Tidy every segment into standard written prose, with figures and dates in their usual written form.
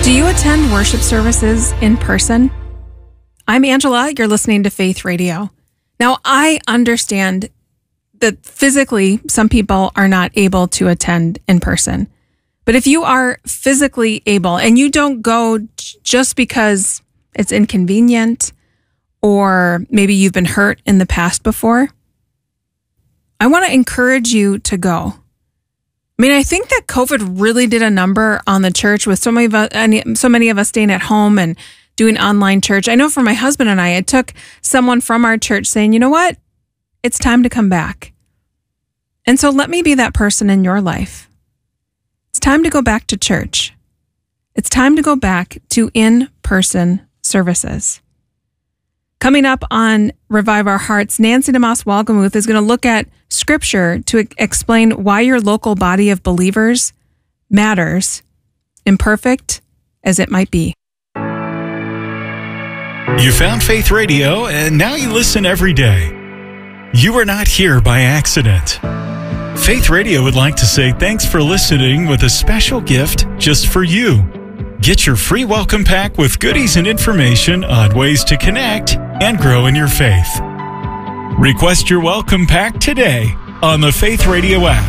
Do you attend worship services in person? I'm Angela. You're listening to Faith Radio. Now, I understand that physically some people are not able to attend in person. But if you are physically able and you don't go just because it's inconvenient or maybe you've been hurt in the past before, I want to encourage you to go. I mean, I think that COVID really did a number on the church with so many of us staying at home and doing online church. I know for my husband and I, it took someone from our church saying, you know what? It's time to come back. And so let me be that person in your life. It's time to go back to church. It's time to go back to in-person services. Coming up on Revive Our Hearts, Nancy DeMoss Wolgemuth is going to look at Scripture to explain why your local body of believers matters, imperfect as it might be. You found Faith Radio, and now you listen every day. You are not here by accident. Faith Radio would like to say thanks for listening with a special gift just for you. Get your free welcome pack with goodies and information on ways to connect and grow in your faith. Request your welcome pack today on the Faith Radio app.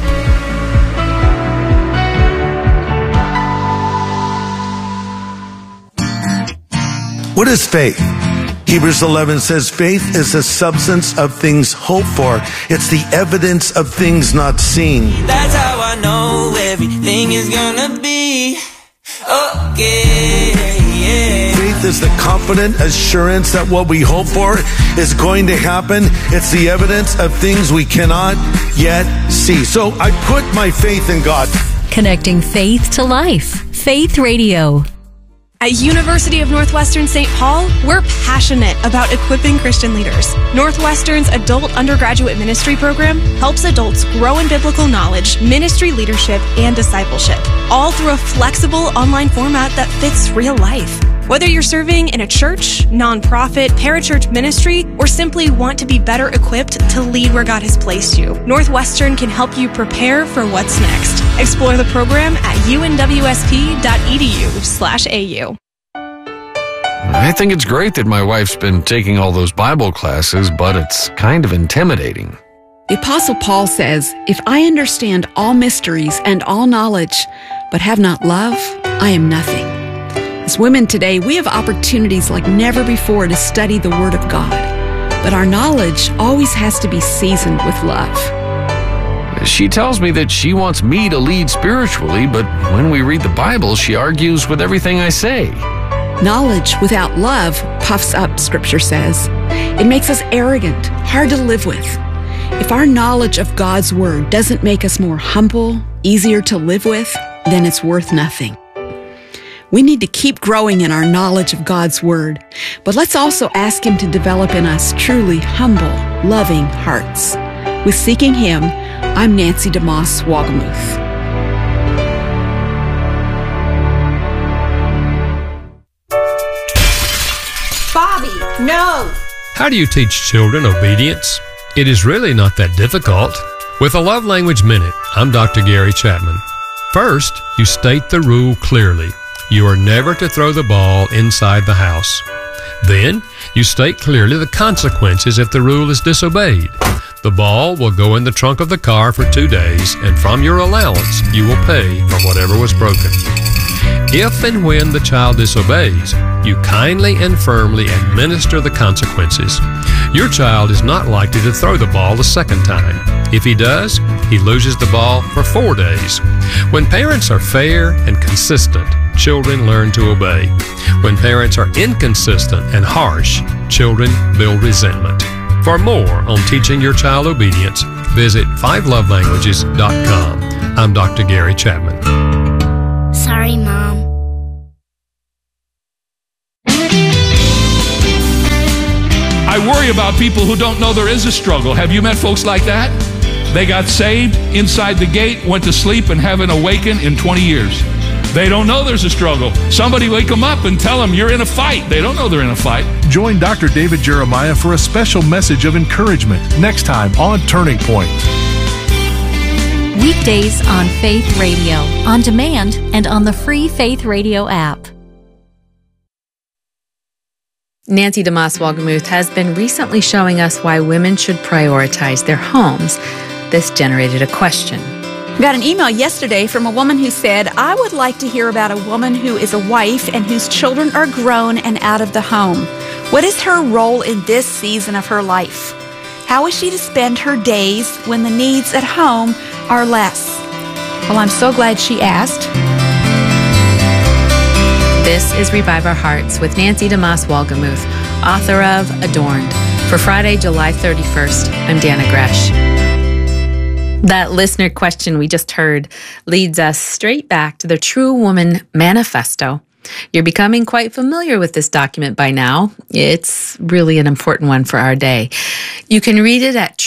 What is faith? Hebrews 11 says faith is the substance of things hoped for. It's the evidence of things not seen. That's how I know everything is gonna be okay. Faith is the confident assurance that what we hope for is going to happen. It's the evidence of things we cannot yet see. So I put my faith in God. Connecting faith to life. Faith Radio. At University of Northwestern St. Paul, we're passionate about equipping Christian leaders. Northwestern's adult undergraduate ministry program helps adults grow in biblical knowledge, ministry leadership, and discipleship, all through a flexible online format that fits real life. Whether you're serving in a church, nonprofit, parachurch ministry, or simply want to be better equipped to lead where God has placed you, Northwestern can help you prepare for what's next. Explore the program at unwsp.edu/au. I think it's great that my wife's been taking all those Bible classes, but it's kind of intimidating. The Apostle Paul says, "If I understand all mysteries and all knowledge, but have not love, I am nothing." As women today, we have opportunities like never before to study the Word of God. But our knowledge always has to be seasoned with love. She tells me that she wants me to lead spiritually, but when we read the Bible, she argues with everything I say. Knowledge without love puffs up, Scripture says. It makes us arrogant, hard to live with. If our knowledge of God's Word doesn't make us more humble, easier to live with, then it's worth nothing. We need to keep growing in our knowledge of God's Word, but let's also ask Him to develop in us truly humble, loving hearts. With Seeking Him, I'm Nancy DeMoss Wolgemuth. Bobby, no! How do you teach children obedience? It is really not that difficult. With a Love Language Minute, I'm Dr. Gary Chapman. First, you state the rule clearly. You are never to throw the ball inside the house. Then, you state clearly the consequences if the rule is disobeyed. The ball will go in the trunk of the car for 2 days, and from your allowance, you will pay for whatever was broken. If and when the child disobeys, you kindly and firmly administer the consequences. Your child is not likely to throw the ball a second time. If he does, he loses the ball for 4 days. When parents are fair and consistent, children learn to obey. When parents are inconsistent and harsh, children build resentment. For more on teaching your child obedience, visit 5lovelanguages.com. I'm Dr. Gary Chapman. Sorry, Mom. I worry about people who don't know there is a struggle. Have you met folks like that? They got saved inside the gate, went to sleep, and haven't awakened in 20 years. They don't know there's a struggle. Somebody wake them up and tell them you're in a fight. They don't know they're in a fight. Join Dr. David Jeremiah for a special message of encouragement next time on Turning Point. Weekdays on Faith Radio, on demand, and on the free Faith Radio app. Nancy DeMoss Wolgemuth has been recently showing us why women should prioritize their homes. This generated a question. Got an email yesterday from a woman who said, I would like to hear about a woman who is a wife and whose children are grown and out of the home. What is her role in this season of her life? How is she to spend her days when the needs at home are less? Well, I'm so glad she asked. This is Revive Our Hearts with Nancy DeMoss Wolgemuth, author of Adorned. For Friday, July 31st, I'm Dana Gresh. That listener question we just heard leads us straight back to the True Woman Manifesto. You're becoming quite familiar with this document by now. It's really an important one for our day. You can read it at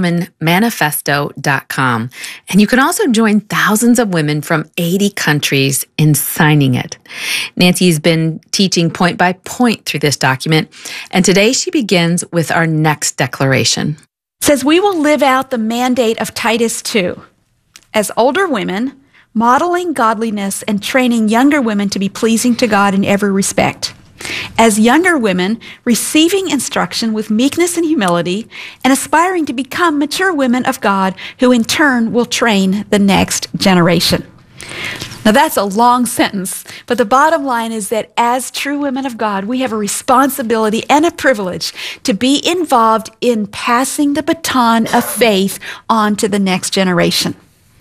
truewomanmanifesto.com. And you can also join thousands of women from 80 countries in signing it. Nancy's been teaching point by point through this document, and today she begins with our next declaration. It says, we will live out the mandate of Titus 2. As older women, modeling godliness and training younger women to be pleasing to God in every respect. As younger women, receiving instruction with meekness and humility and aspiring to become mature women of God who in turn will train the next generation. Now that's a long sentence, but the bottom line is that as true women of God, we have a responsibility and a privilege to be involved in passing the baton of faith on to the next generation.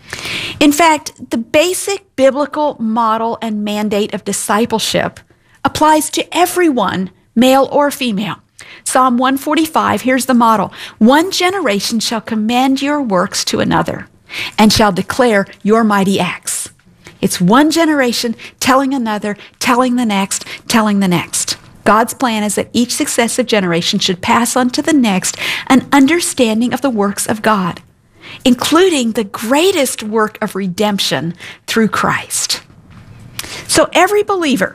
In fact, the basic biblical model and mandate of discipleship applies to everyone, male or female. Psalm 145, here's the model. One generation shall commend your works to another and shall declare your mighty acts. It's one generation telling another, telling the next, telling the next. God's plan is that each successive generation should pass on to the next an understanding of the works of God, including the greatest work of redemption through Christ. So every believer,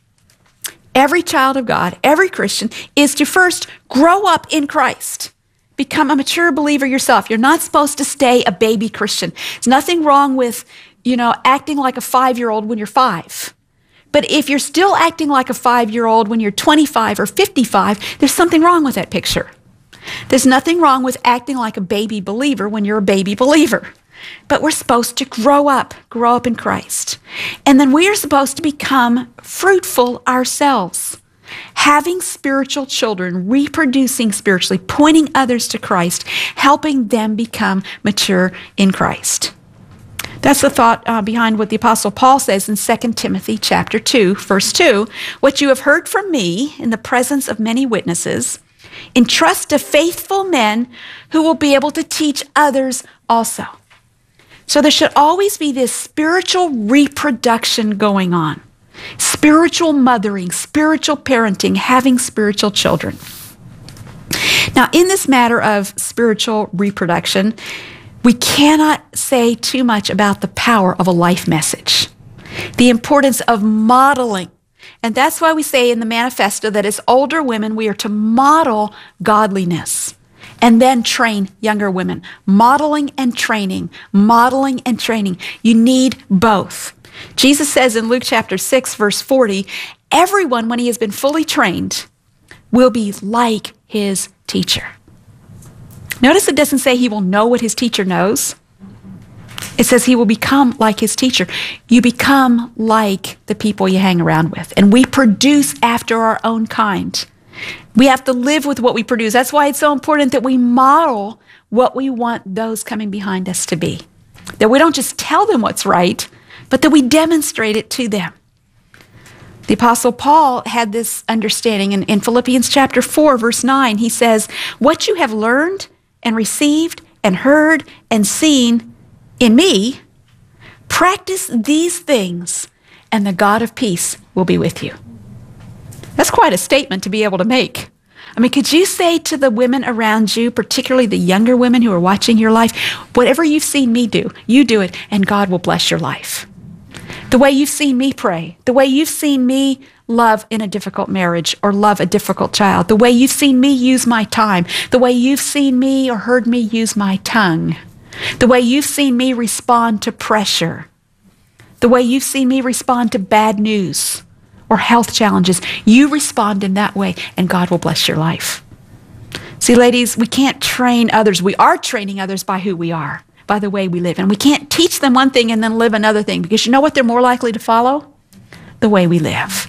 every child of God, every Christian is to first grow up in Christ. Become a mature believer yourself. You're not supposed to stay a baby Christian. There's nothing wrong with, acting like a 5-year-old when you're 5. But if you're still acting like a 5-year-old when you're 25 or 55, there's something wrong with that picture. There's nothing wrong with acting like a baby believer when you're a baby believer. But we're supposed to grow up in Christ. And then we are supposed to become fruitful ourselves, having spiritual children, reproducing spiritually, pointing others to Christ, helping them become mature in Christ. That's the thought behind what the Apostle Paul says in 2 Timothy chapter 2, verse 2. What you have heard from me in the presence of many witnesses, entrust to faithful men who will be able to teach others also. So there should always be this spiritual reproduction going on. Spiritual mothering, spiritual parenting, having spiritual children. Now, in this matter of spiritual reproduction, we cannot say too much about the power of a life message, the importance of modeling. And that's why we say in the manifesto that as older women, we are to model godliness and then train younger women. Modeling and training, modeling and training. You need both. Jesus says in Luke chapter 6, verse 40, everyone, when he has been fully trained, will be like his teacher. Notice it doesn't say he will know what his teacher knows. It says he will become like his teacher. You become like the people you hang around with. And we produce after our own kind. We have to live with what we produce. That's why it's so important that we model what we want those coming behind us to be. That we don't just tell them what's right, but that we demonstrate it to them. The Apostle Paul had this understanding in Philippians chapter 4, verse 9. He says, what you have learned and received and heard and seen in me, practice these things, and the God of peace will be with you. That's quite a statement to be able to make. I mean, could you say to the women around you, particularly the younger women who are watching your life, whatever you've seen me do, you do it, and God will bless your life. The way you've seen me pray, the way you've seen me love in a difficult marriage or love a difficult child, the way you've seen me use my time, the way you've seen me or heard me use my tongue, the way you've seen me respond to pressure, the way you've seen me respond to bad news or health challenges, you respond in that way, and God will bless your life. See, ladies, we can't train others. We are training others by who we are, by the way we live. And we can't teach them one thing and then live another thing, because you know what they're more likely to follow? The way we live.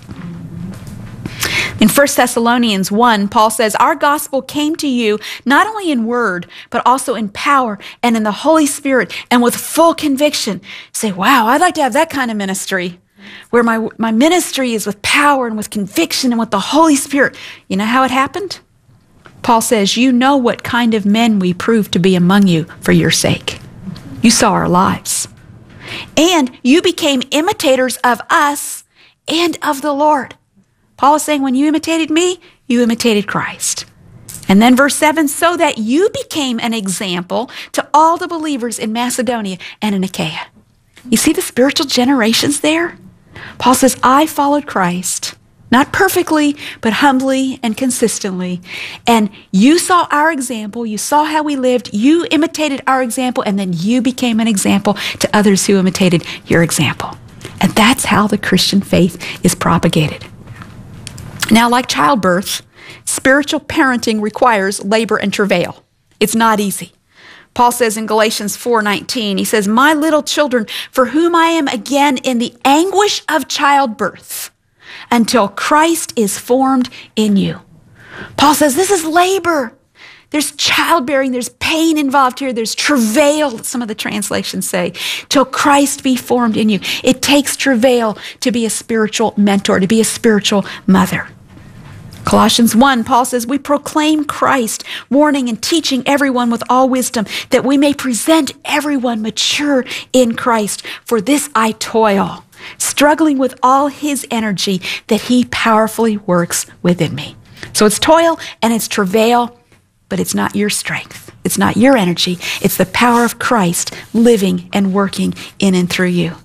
In 1 Thessalonians 1, Paul says, our gospel came to you not only in word, but also in power and in the Holy Spirit and with full conviction. You say, wow, I'd like to have that kind of ministry, where my ministry is with power and with conviction and with the Holy Spirit. You know how it happened? Paul says, you know what kind of men we proved to be among you for your sake. You saw our lives. And you became imitators of us and of the Lord. Paul is saying, when you imitated me, you imitated Christ. And then verse 7, so that you became an example to all the believers in Macedonia and in Achaia. You see the spiritual generations there? Paul says, I followed Christ, not perfectly, but humbly and consistently. And you saw our example. You saw how we lived. You imitated our example, and then you became an example to others who imitated your example. And that's how the Christian faith is propagated. Now, like childbirth, spiritual parenting requires labor and travail. It's not easy. Paul says in Galatians 4:19, he says, my little children, for whom I am again in the anguish of childbirth, until Christ is formed in you. Paul says this is labor. There's childbearing, there's pain involved here, there's travail, some of the translations say, till Christ be formed in you. It takes travail to be a spiritual mentor, to be a spiritual mother. Colossians 1, Paul says, we proclaim Christ, warning and teaching everyone with all wisdom, that we may present everyone mature in Christ. For this I toil, struggling with all his energy that he powerfully works within me. So it's toil and it's travail, but it's not your strength. It's not your energy. It's the power of Christ living and working in and through you.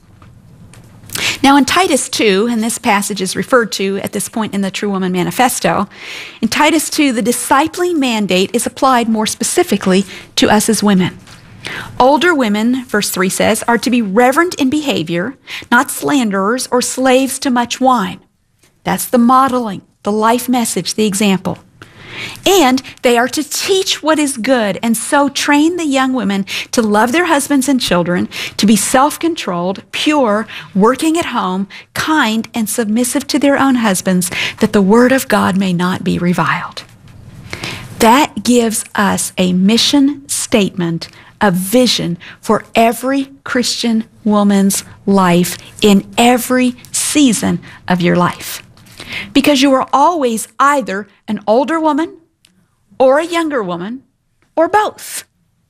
Now in Titus 2, and this passage is referred to at this point in the True Woman Manifesto, in Titus 2, the discipling mandate is applied more specifically to us as women. Older women, verse 3 says, are to be reverent in behavior, not slanderers or slaves to much wine. That's the modeling, the life message, the example. And they are to teach what is good, and so train the young women to love their husbands and children, to be self-controlled, pure, working at home, kind, and submissive to their own husbands, that the word of God may not be reviled. That gives us a mission statement, a vision for every Christian woman's life in every season of your life. Because you are always either an older woman or a younger woman or both.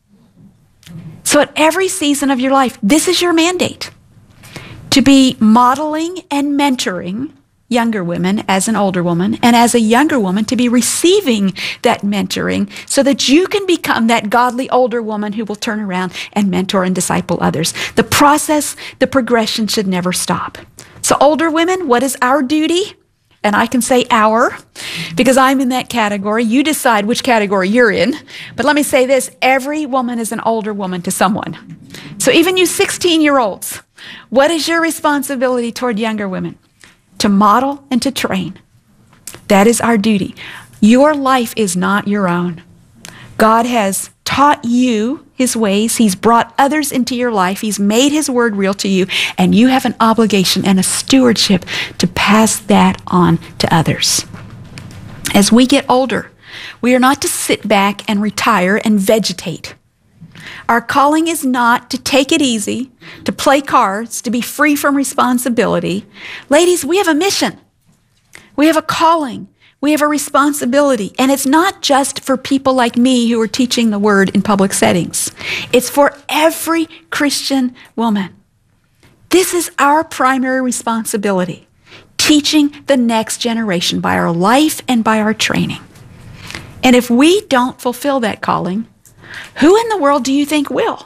So at every season of your life, this is your mandate, to be modeling and mentoring younger women as an older woman, and as a younger woman to be receiving that mentoring so that you can become that godly older woman who will turn around and mentor and disciple others. The process, the progression should never stop. So older women, what is our duty? And I can say our, because I'm in that category. You decide which category you're in. But let me say this, every woman is an older woman to someone. So even you 16-year-olds, what is your responsibility toward younger women? To model and to train. That is our duty. Your life is not your own. God has taught you his ways. He's brought others into your life. He's made his word real to you, and you have an obligation and a stewardship to pass that on to others. As we get older, we are not to sit back and retire and vegetate. Our calling is not to take it easy, to play cards, to be free from responsibility. Ladies, we have a mission. We have a calling. We have a responsibility, and it's not just for people like me who are teaching the word in public settings. It's for every Christian woman. This is our primary responsibility, teaching the next generation by our life and by our training. And if we don't fulfill that calling, who in the world do you think will?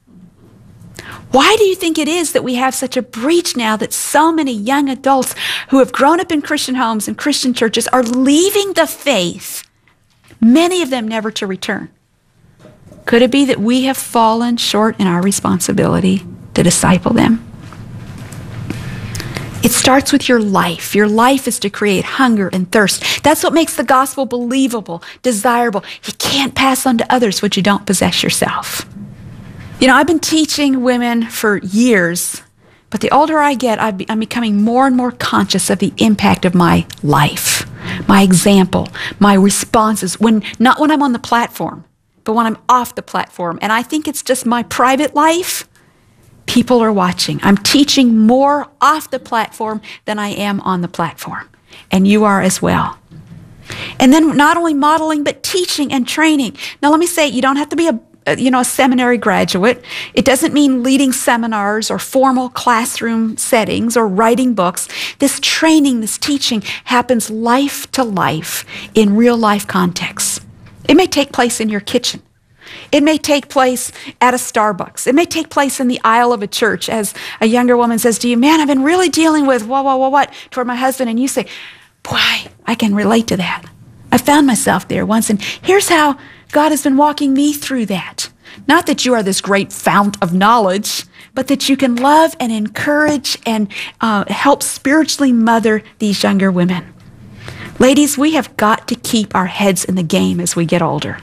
Why do you think it is that we have such a breach now that so many young adults who have grown up in Christian homes and Christian churches are leaving the faith, many of them never to return? Could it be that we have fallen short in our responsibility to disciple them? It starts with your life. Your life is to create hunger and thirst. That's what makes the gospel believable, desirable. You can't pass on to others what you don't possess yourself. You know, I've been teaching women for years, but the older I get, I'm becoming more and more conscious of the impact of my life, my example, my responses, not when I'm on the platform, but when I'm off the platform. And I think it's just my private life. People are watching. I'm teaching more off the platform than I am on the platform. And you are as well. And then not only modeling, but teaching and training. Now, let me say, you don't have to be a seminary graduate. It doesn't mean leading seminars or formal classroom settings or writing books. This training, this teaching happens life to life in real life contexts. It may take place in your kitchen. It may take place at a Starbucks. It may take place in the aisle of a church as a younger woman says to you, man, I've been really dealing with what toward my husband. And you say, boy, I can relate to that. I found myself there once, and here's how God has been walking me through that. Not that you are this great fount of knowledge, but that you can love and encourage and help spiritually mother these younger women. Ladies, we have got to keep our heads in the game as we get older.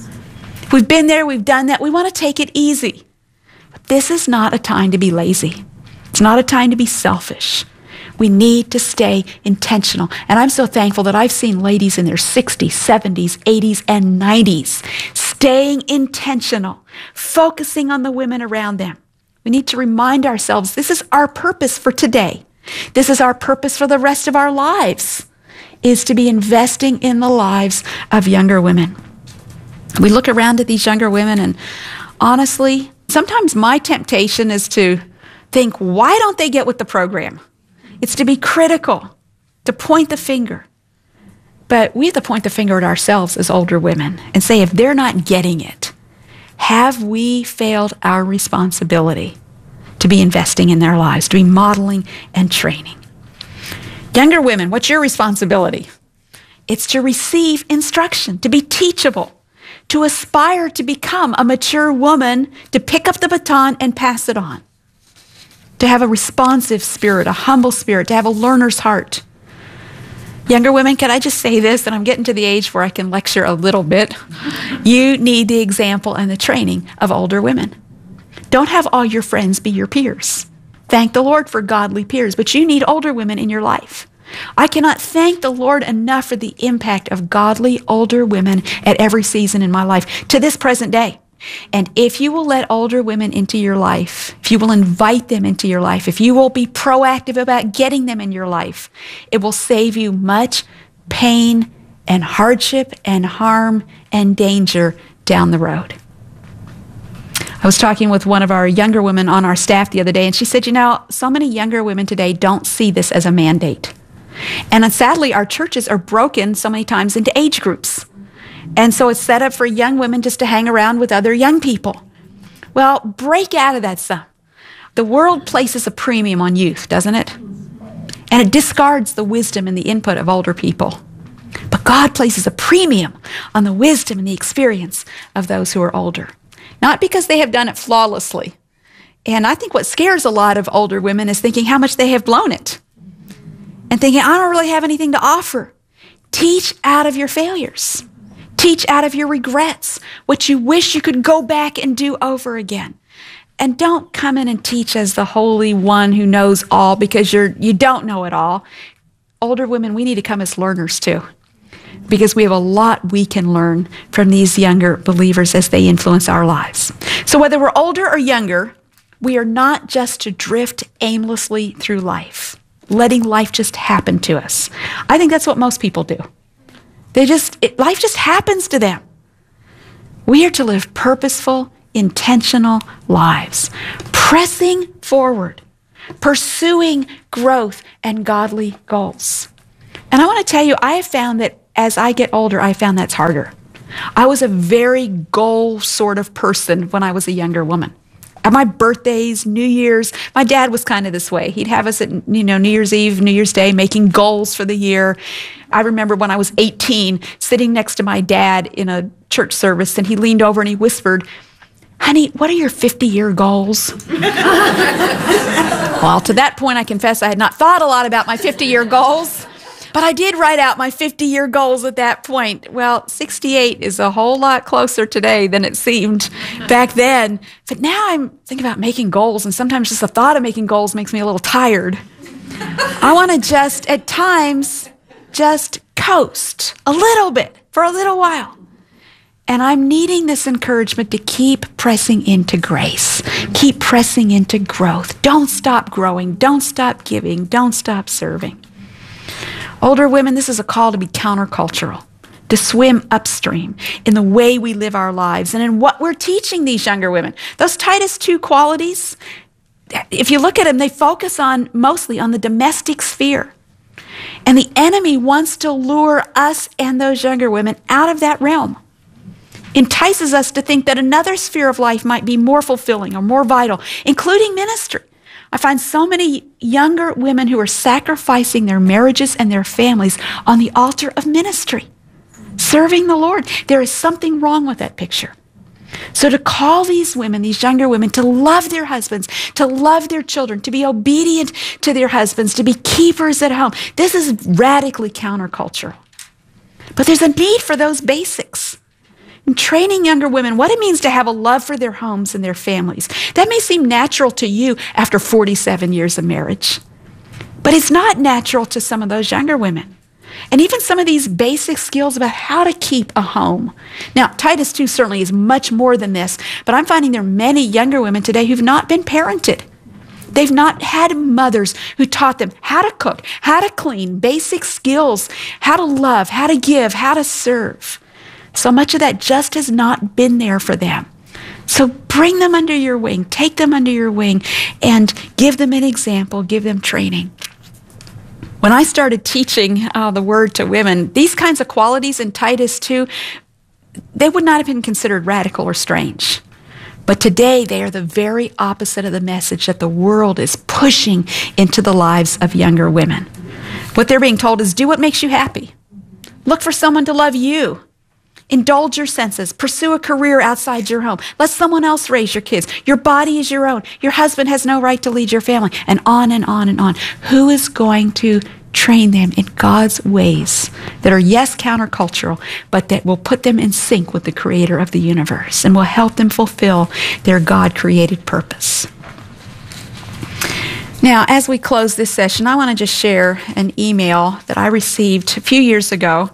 We've been there, we've done that. We want to take it easy. But this is not a time to be lazy. It's not a time to be selfish. We need to stay intentional. And I'm so thankful that I've seen ladies in their 60s, 70s, 80s, and 90s staying intentional, focusing on the women around them. We need to remind ourselves this is our purpose for today. This is our purpose for the rest of our lives, is to be investing in the lives of younger women. We look around at these younger women, and honestly, sometimes my temptation is to think, why don't they get with the program? It's to be critical, to point the finger. But we have to point the finger at ourselves as older women and say, if they're not getting it, have we failed our responsibility to be investing in their lives, to be modeling and training? Younger women, what's your responsibility? It's to receive instruction, to be teachable, to aspire to become a mature woman, to pick up the baton and pass it on, to have a responsive spirit, a humble spirit, to have a learner's heart. Younger women, can I just say this, and I'm getting to the age where I can lecture a little bit. You need the example and the training of older women. Don't have all your friends be your peers. Thank the Lord for godly peers, but you need older women in your life. I cannot thank the Lord enough for the impact of godly older women at every season in my life to this present day. And if you will let older women into your life, if you will invite them into your life, if you will be proactive about getting them in your life, it will save you much pain and hardship and harm and danger down the road. I was talking with one of our younger women on our staff the other day, and she said, so many younger women today don't see this as a mandate. And sadly, our churches are broken so many times into age groups. And so it's set up for young women just to hang around with other young people. Well, break out of that some. The world places a premium on youth, doesn't it? And it discards the wisdom and the input of older people. But God places a premium on the wisdom and the experience of those who are older. Not because they have done it flawlessly. And I think what scares a lot of older women is thinking how much they have blown it. And thinking, I don't really have anything to offer. Teach out of your failures. Teach out of your regrets, what you wish you could go back and do over again. And don't come in and teach as the holy one who knows all, because you don't know it all. Older women, we need to come as learners too, because we have a lot we can learn from these younger believers as they influence our lives. So whether we're older or younger, we are not just to drift aimlessly through life, letting life just happen to us. I think that's what most people do. Life just happens to them. We are to live purposeful, intentional lives, pressing forward, pursuing growth and godly goals. And I want to tell you, I have found that as I get older, I found that's harder. I was a very goal sort of person when I was a younger woman. At my birthdays, New Year's, my dad was kind of this way. He'd have us at New Year's Eve, New Year's Day, making goals for the year. I remember when I was 18, sitting next to my dad in a church service, and he leaned over and he whispered, "Honey, what are your 50-year goals?" Well, to that point, I confess I had not thought a lot about my 50-year goals, but I did write out my 50-year goals at that point. Well, 68 is a whole lot closer today than it seemed back then. But now I'm thinking about making goals, and sometimes just the thought of making goals makes me a little tired. I want to just, at times, just coast a little bit for a little while. And I'm needing this encouragement to keep pressing into grace. Keep pressing into growth. Don't stop growing. Don't stop giving. Don't stop serving. Older women, this is a call to be countercultural, to swim upstream in the way we live our lives and in what we're teaching these younger women. Those Titus 2 qualities, if you look at them, they focus on mostly on the domestic sphere. And the enemy wants to lure us and those younger women out of that realm. Entices us to think that another sphere of life might be more fulfilling or more vital, including ministry. I find so many younger women who are sacrificing their marriages and their families on the altar of ministry, serving the Lord. There is something wrong with that picture. So to call these women, these younger women, to love their husbands, to love their children, to be obedient to their husbands, to be keepers at home, this is radically countercultural. But there's a need for those basics. And training younger women what it means to have a love for their homes and their families. That may seem natural to you after 47 years of marriage, but it's not natural to some of those younger women. And even some of these basic skills about how to keep a home. Now, Titus 2 certainly is much more than this, but I'm finding there are many younger women today who've not been parented. They've not had mothers who taught them how to cook, how to clean, basic skills, how to love, how to give, how to serve. So much of that just has not been there for them. So bring them under your wing, take them under your wing, and give them an example, give them training. When I started teaching the word to women, these kinds of qualities in Titus 2, they would not have been considered radical or strange. But today, they are the very opposite of the message that the world is pushing into the lives of younger women. What they're being told is, do what makes you happy. Look for someone to love you. Indulge your senses. Pursue a career outside your home. Let someone else raise your kids. Your body is your own. Your husband has no right to lead your family. And on and on and on. Who is going to train them in God's ways that are, yes, countercultural, but that will put them in sync with the Creator of the universe and will help them fulfill their God-created purpose? Now, as we close this session, I want to just share an email that I received a few years ago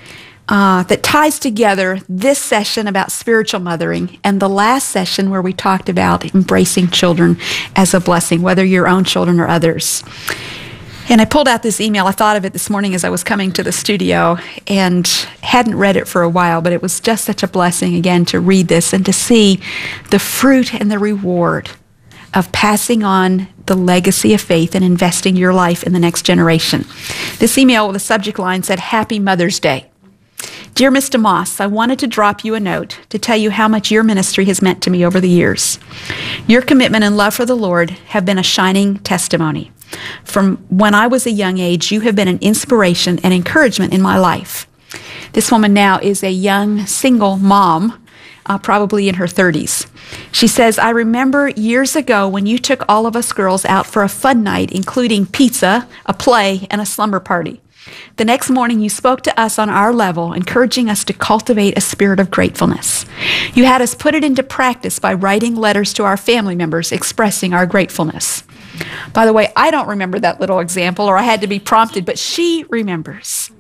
that ties together this session about spiritual mothering and the last session where we talked about embracing children as a blessing, whether your own children or others. And I pulled out this email. I thought of it this morning as I was coming to the studio and hadn't read it for a while, but it was just such a blessing again to read this and to see the fruit and the reward of passing on the legacy of faith and investing your life in the next generation. This email with the subject line said, Happy Mother's Day. Dear Ms. DeMoss, I wanted to drop you a note to tell you how much your ministry has meant to me over the years. Your commitment and love for the Lord have been a shining testimony. From when I was a young age, you have been an inspiration and encouragement in my life. This woman now is a young single mom, probably in her 30s. She says, I remember years ago when you took all of us girls out for a fun night, including pizza, a play, and a slumber party. The next morning, you spoke to us on our level, encouraging us to cultivate a spirit of gratefulness. You had us put it into practice by writing letters to our family members expressing our gratefulness. By the way, I don't remember that little example, or I had to be prompted, but she remembers.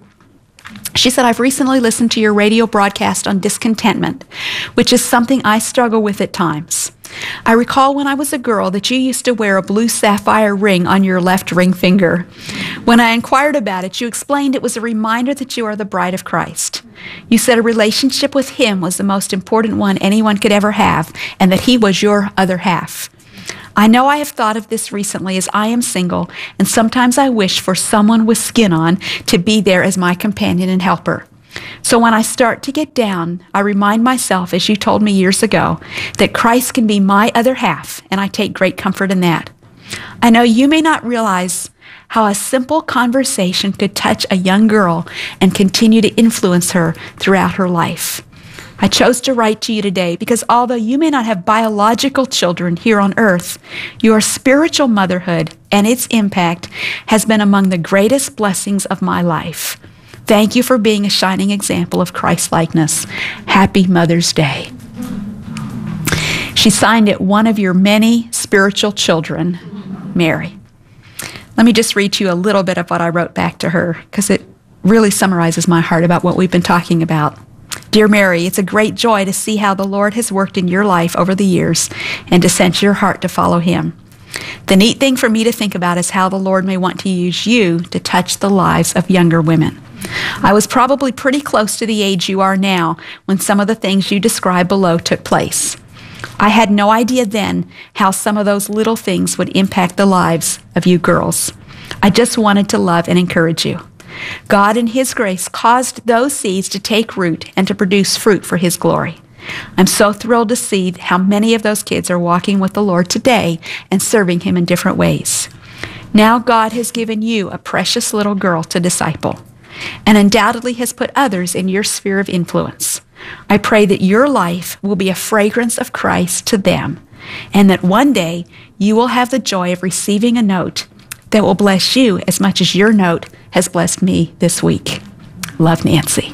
She said, I've recently listened to your radio broadcast on discontentment, which is something I struggle with at times. I recall when I was a girl that you used to wear a blue sapphire ring on your left ring finger. When I inquired about it, you explained it was a reminder that you are the bride of Christ. You said a relationship with Him was the most important one anyone could ever have, and that He was your other half. I know I have thought of this recently as I am single, and sometimes I wish for someone with skin on to be there as my companion and helper. So when I start to get down, I remind myself, as you told me years ago, that Christ can be my other half, and I take great comfort in that. I know you may not realize how a simple conversation could touch a young girl and continue to influence her throughout her life. I chose to write to you today because although you may not have biological children here on earth, your spiritual motherhood and its impact has been among the greatest blessings of my life. Thank you for being a shining example of Christ-likeness. Happy Mother's Day. She signed it, one of your many spiritual children, Mary. Let me just read you a little bit of what I wrote back to her because it really summarizes my heart about what we've been talking about. Dear Mary, it's a great joy to see how the Lord has worked in your life over the years and to sense your heart to follow Him. The neat thing for me to think about is how the Lord may want to use you to touch the lives of younger women. I was probably pretty close to the age you are now when some of the things you describe below took place. I had no idea then how some of those little things would impact the lives of you girls. I just wanted to love and encourage you. God in His grace caused those seeds to take root and to produce fruit for His glory. I'm so thrilled to see how many of those kids are walking with the Lord today and serving Him in different ways. Now God has given you a precious little girl to disciple and undoubtedly has put others in your sphere of influence. I pray that your life will be a fragrance of Christ to them and that one day you will have the joy of receiving a note that will bless you as much as your note has blessed me this week. Love, Nancy.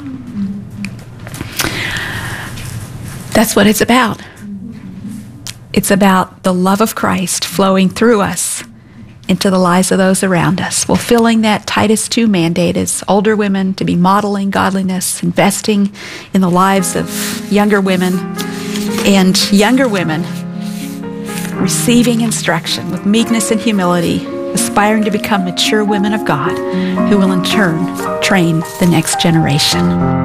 That's what it's about. It's about the love of Christ flowing through us into the lives of those around us, fulfilling that Titus 2 mandate as older women to be modeling godliness, investing in the lives of younger women, and younger women receiving instruction with meekness and humility, aspiring to become mature women of God who will in turn train the next generation.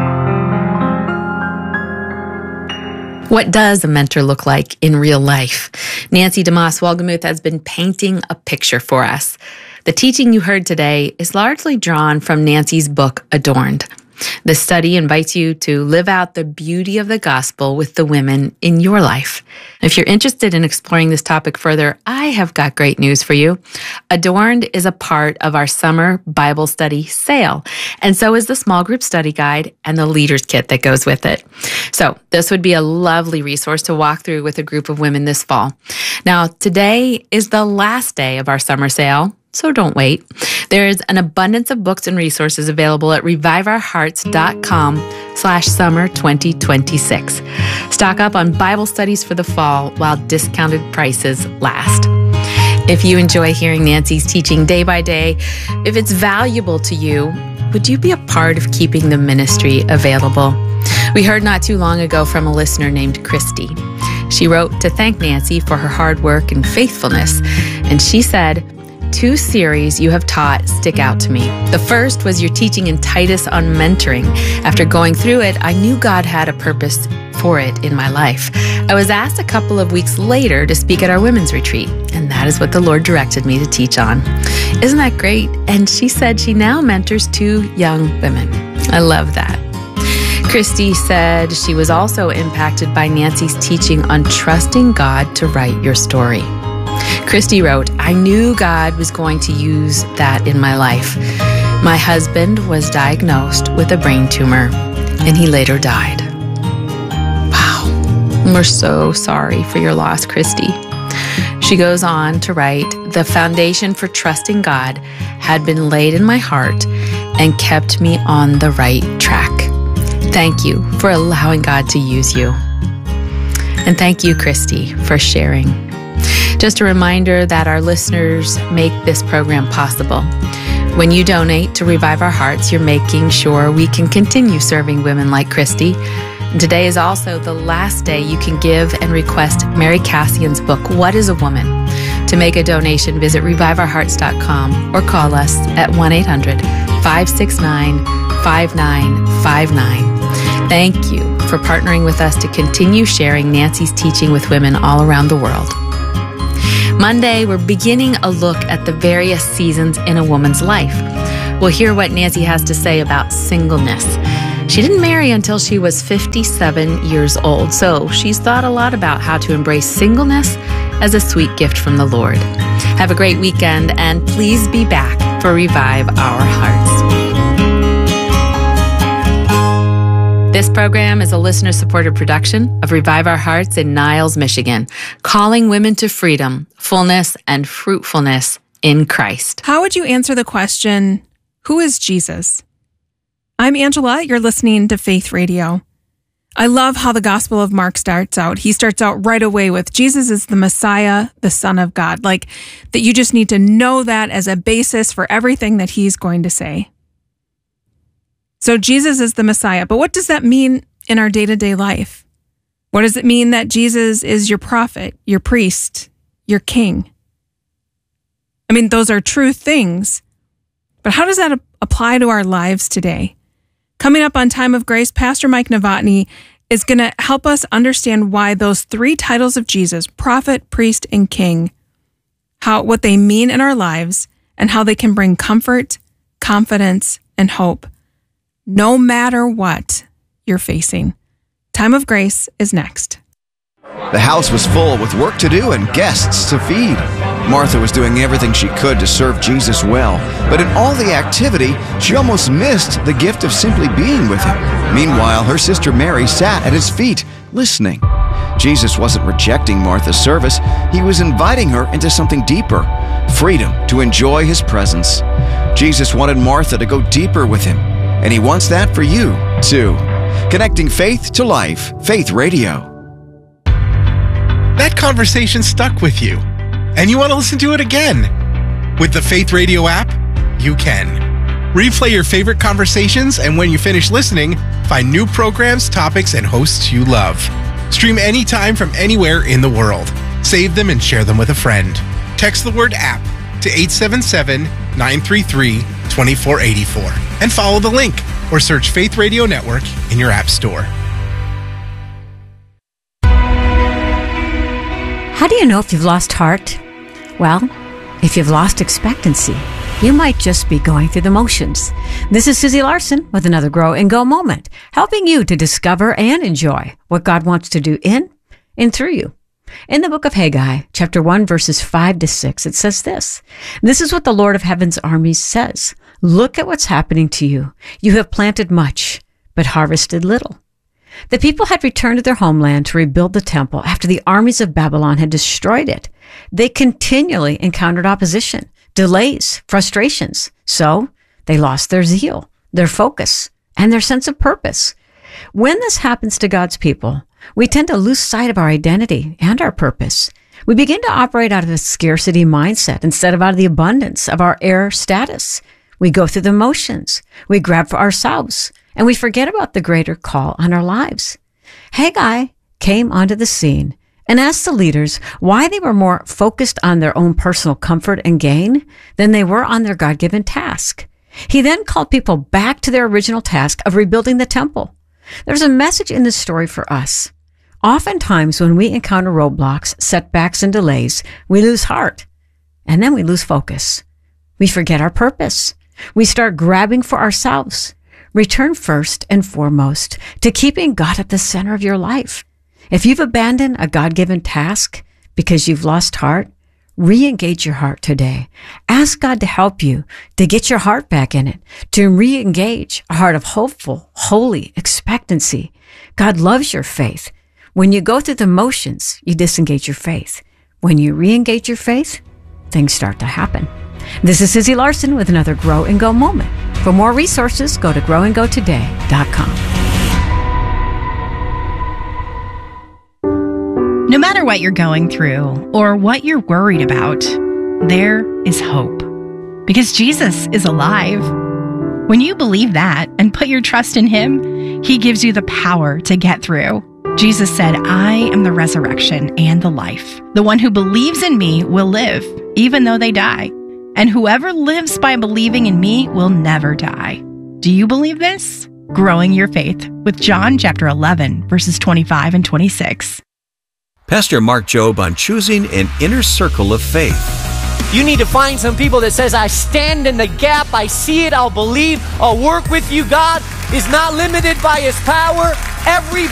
What does a mentor look like in real life? Nancy DeMoss Wolgemuth has been painting a picture for us. The teaching you heard today is largely drawn from Nancy's book, Adorned. This study invites you to live out the beauty of the gospel with the women in your life. If you're interested in exploring this topic further, I have got great news for you. Adorned is a part of our summer Bible study sale, and so is the small group study guide and the leader's kit that goes with it. So this would be a lovely resource to walk through with a group of women this fall. Now, today is the last day of our summer sale, so don't wait. There is an abundance of books and resources available at reviveourhearts.com/summer 2026. Stock up on Bible studies for the fall while discounted prices last. If you enjoy hearing Nancy's teaching day by day, if it's valuable to you, would you be a part of keeping the ministry available? We heard not too long ago from a listener named Christy. She wrote to thank Nancy for her hard work and faithfulness, and she said, "Two series you have taught stick out to me. The first was your teaching in Titus on mentoring. After going through it, I knew God had a purpose for it in my life. I was asked a couple of weeks later to speak at our women's retreat, and that is what the Lord directed me to teach on." Isn't that great? And she said she now mentors 2 young women. I love that. Christy said she was also impacted by Nancy's teaching on trusting God to write your story. Christy wrote, "I knew God was going to use that in my life. My husband was diagnosed with a brain tumor, and he later died." Wow. We're so sorry for your loss, Christy. She goes on to write, "The foundation for trusting God had been laid in my heart and kept me on the right track. Thank you for allowing God to use you." And thank you, Christy, for sharing. Just a reminder that our listeners make this program possible. When you donate to Revive Our Hearts, you're making sure we can continue serving women like Christy. And today is also the last day you can give and request Mary Cassian's book, What is a Woman? To make a donation, visit reviveourhearts.com or call us at 1-800-569-5959. Thank you for partnering with us to continue sharing Nancy's teaching with women all around the world. Monday, we're beginning a look at the various seasons in a woman's life. We'll hear what Nancy has to say about singleness. She didn't marry until she was 57 years old, so she's thought a lot about how to embrace singleness as a sweet gift from the Lord. Have a great weekend, and please be back for Revive Our Hearts. This program is a listener-supported production of Revive Our Hearts in Niles, Michigan, calling women to freedom, fullness, and fruitfulness in Christ. How would you answer the question, who is Jesus? I'm Angela. You're listening to Faith Radio. I love how the Gospel of Mark starts out. He starts out right away with Jesus is the Messiah, the Son of God. Like that you just need to know that as a basis for everything that he's going to say. So Jesus is the Messiah. But what does that mean in our day-to-day life? What does it mean that Jesus is your prophet, your priest, your king? I mean, those are true things. But how does that apply to our lives today? Coming up on Time of Grace, Pastor Mike Novotny is going to help us understand why those three titles of Jesus, prophet, priest, and king, what they mean in our lives and how they can bring comfort, confidence, and hope, no matter what you're facing. Time of Grace is next. The house was full with work to do and guests to feed. Martha was doing everything she could to serve Jesus well, but in all the activity, she almost missed the gift of simply being with him. Meanwhile, her sister Mary sat at his feet, listening. Jesus wasn't rejecting Martha's service. He was inviting her into something deeper, freedom to enjoy his presence. Jesus wanted Martha to go deeper with him, and he wants that for you, too. Connecting faith to life, Faith Radio. That conversation stuck with you, and you want to listen to it again. With the Faith Radio app, you can. Replay your favorite conversations, and when you finish listening, find new programs, topics, and hosts you love. Stream anytime from anywhere in the world. Save them and share them with a friend. Text the word app to 877-933-2484 and follow the link or search Faith Radio Network in your app store. How do you know if you've lost heart? Well, if you've lost expectancy, you might just be going through the motions. This is Susie Larson with another Grow and Go moment, helping you to discover and enjoy what God wants to do in and through you. In the book of Haggai, chapter 1, verses 5 to 6, it says this. This is what the Lord of Heaven's armies says. Look at what's happening to you. You have planted much, but harvested little. The people had returned to their homeland to rebuild the temple after the armies of Babylon had destroyed it. They continually encountered opposition, delays, frustrations. So they lost their zeal, their focus, and their sense of purpose. When this happens to God's people, we tend to lose sight of our identity and our purpose. We begin to operate out of a scarcity mindset instead of out of the abundance of our heir status. We go through the motions. We grab for ourselves, and we forget about the greater call on our lives. Haggai came onto the scene and asked the leaders why they were more focused on their own personal comfort and gain than they were on their God-given task. He then called people back to their original task of rebuilding the temple. There's a message in this story for us. Oftentimes, when we encounter roadblocks, setbacks, and delays, we lose heart, and then we lose focus. We forget our purpose. We start grabbing for ourselves. Return first and foremost to keeping God at the center of your life. If you've abandoned a God-given task because you've lost heart, re-engage your heart today. Ask God to help you to get your heart back in it, to re-engage a heart of hopeful, holy expectancy. God loves your faith. When you go through the motions, you disengage your faith. When you re-engage your faith, things start to happen. This is Susie Larson with another Grow and Go moment. For more resources, go to growandgotoday.com. No matter what you're going through or what you're worried about, there is hope. Because Jesus is alive. When you believe that and put your trust in Him, He gives you the power to get through. Jesus said, I am the resurrection and the life. The one who believes in me will live, even though they die. And whoever lives by believing in me will never die. Do you believe this? Growing Your Faith with John chapter 11, verses 25 and 26. Pastor Mark Jobe on choosing an inner circle of faith. You need to find some people that says, I stand in the gap, I see it, I'll believe, I'll work with you. God is not limited by His power. Every